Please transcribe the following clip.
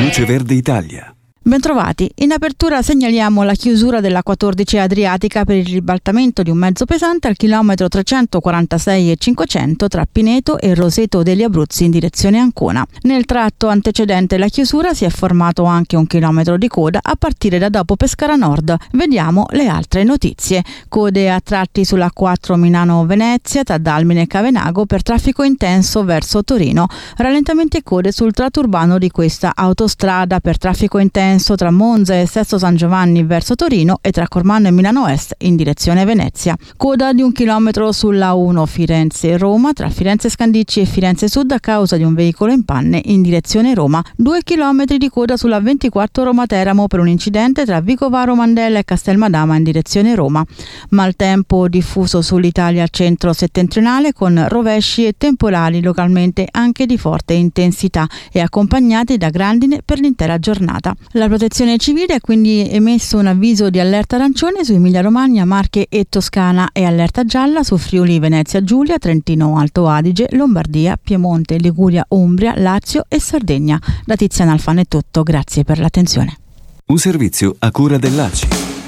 Luce Verde Italia. Bentrovati. In apertura segnaliamo la chiusura della 14 Adriatica per il ribaltamento di un mezzo pesante al chilometro 346+500 tra Pineto e Roseto degli Abruzzi in direzione Ancona. Nel tratto antecedente alla chiusura si è formato anche un chilometro di coda a partire da dopo Pescara Nord. Vediamo le altre notizie. Code a tratti sulla 4 Milano-Venezia tra Dalmine e Cavenago per traffico intenso verso Torino. Rallentamenti e code sul tratto urbano di questa autostrada per traffico intenso tra Monza e Sesto San Giovanni verso Torino e tra Cormano e Milano Est in direzione Venezia. Coda di 1 chilometro sulla 1 Firenze-Roma tra Firenze Scandicci e Firenze Sud a causa di un veicolo in panne in direzione Roma. 2 chilometri di coda sulla 24 Roma-Teramo per un incidente tra Vicovaro Mandela e Castelmadama in direzione Roma. Maltempo diffuso sull'Italia centro-settentrionale con rovesci e temporali localmente anche di forte intensità e accompagnati da grandine per l'intera giornata. La Protezione Civile ha quindi emesso un avviso di allerta arancione su Emilia-Romagna, Marche e Toscana e allerta gialla su Friuli, Venezia Giulia, Trentino Alto Adige, Lombardia, Piemonte, Liguria, Umbria, Lazio e Sardegna. Da Tiziana Alfano è tutto, grazie per l'attenzione. Un servizio a cura dell'ACI.